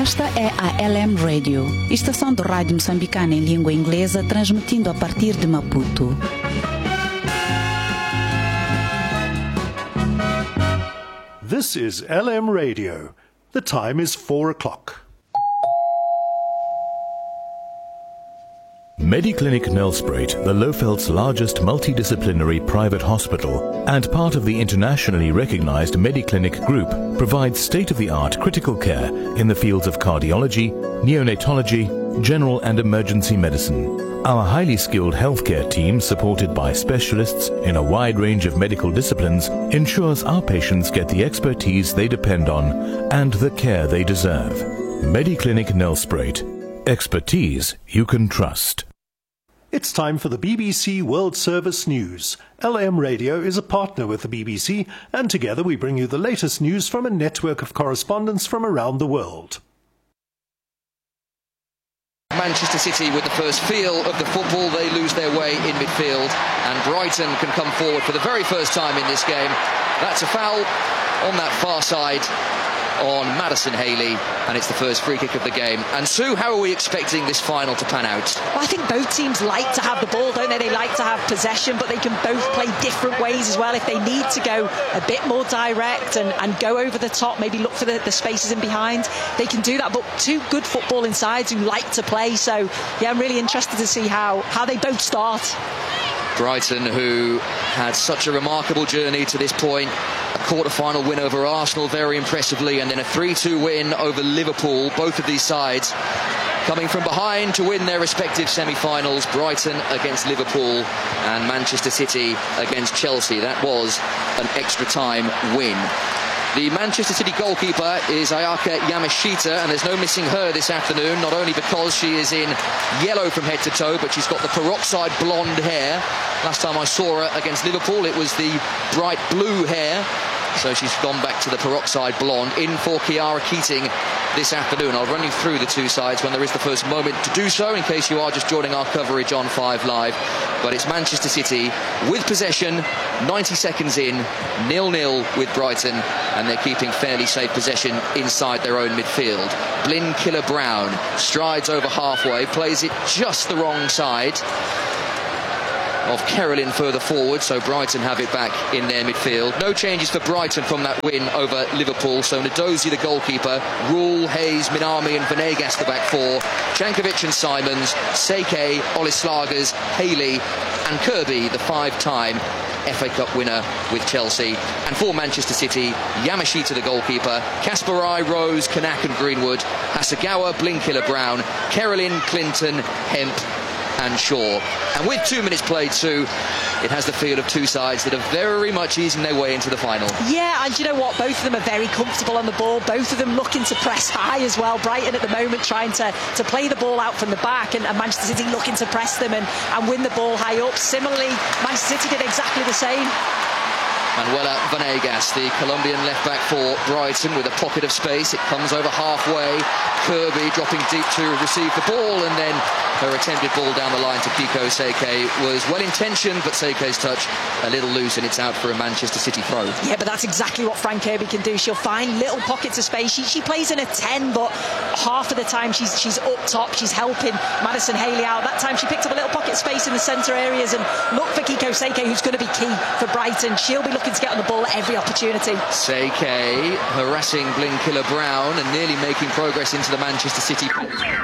Esta é a LM Radio, estação de rádio moçambicana em língua inglesa, transmitindo a partir de Maputo. This is LM Radio. The time is 4 o'clock. Mediclinic Nelspruit, the Lohveld's largest multidisciplinary private hospital and part of the internationally recognized Mediclinic Group, provides state-of-the-art critical care in the fields of cardiology, neonatology, general and emergency medicine. Our highly skilled healthcare team, supported by specialists in a wide range of medical disciplines, ensures our patients get the expertise they depend on and the care they deserve. Mediclinic Nelspruit. Expertise you can trust. It's time for the BBC World Service News. LM Radio is a partner with the BBC, and together we bring you the latest news from a network of correspondents from around the world. Manchester City with the first feel of the football. They lose their way in midfield, and Brighton can come forward for the very first time in this game. That's a foul on that far side on Madison Haley, and it's the first free kick of the game. And Sue, how are we expecting this final to pan out? Well, I think both teams like to have the ball, don't they? They like to have possession, but they can both play different ways as well. If they need to go a bit more direct and go over the top, maybe look for the spaces in behind, they can do that. But two good footballing sides who like to play. So, yeah, I'm really interested to see how they both start. Brighton, who had such a remarkable journey to this point, a quarter-final win over Arsenal very impressively, and then a 3-2 win over Liverpool. Both of these sides coming from behind to win their respective semi-finals. Brighton against Liverpool and Manchester City against Chelsea. That was an extra-time win. The Manchester City goalkeeper is Ayaka Yamashita, and there's no missing her this afternoon, not only because she is in yellow from head to toe, but she's got the peroxide blonde hair. Last time I saw her against Liverpool, it was the bright blue hair. So she's gone back to the peroxide blonde. In for Kiara Keating this afternoon. I'll run you through the two sides when there is the first moment to do so, in case you are just joining our coverage on 5 Live. But it's Manchester City with possession, 90 seconds in, 0-0 with Brighton, and they're keeping fairly safe possession inside their own midfield. Blynn Killer-Brown strides over halfway, plays it just the wrong side of Kerolin further forward, so Brighton have it back in their midfield. No changes for Brighton from that win over Liverpool. So Ndozi, the goalkeeper, Rule, Hayes, Minami and Venegas the back four, Jankovic and Simons, Seke, Olislagers, Haley and Kirby, the 5-time FA Cup winner with Chelsea. And for Manchester City, Yamashita the goalkeeper, Kasparai, Rose, Kanak and Greenwood, Hasegawa, Blynn Killer-Brown, Kerolin, Clinton, Hemp and Shaw. And with 2 minutes played, Sue, it has the feel of two sides that are very much easing their way into the final. Yeah, and you know what? Both of them are very comfortable on the ball. Both of them looking to press high as well. Brighton at the moment trying to play the ball out from the back, and Manchester City looking to press them and win the ball high up. Similarly, Manchester City did exactly the same. Manuela Venegas, the Colombian left-back for Brighton, with a pocket of space. It comes over halfway. Kirby dropping deep to receive the ball, and then her attempted ball down the line to Kiko Seke was well-intentioned, but Seke's touch a little loose, and it's out for a Manchester City throw. Yeah, but that's exactly what Fran Kirby can do. She'll find little pockets of space. She plays in a 10, but half of the time she's up top. She's helping Madison Haley out. That time she picked up a little pocket of space in the centre areas, and look for Kiko Seke, who's going to be key for Brighton. She'll be looking to get on the ball at every opportunity. Seke harassing Blynn Killer-Brown and nearly making progress into the Manchester City.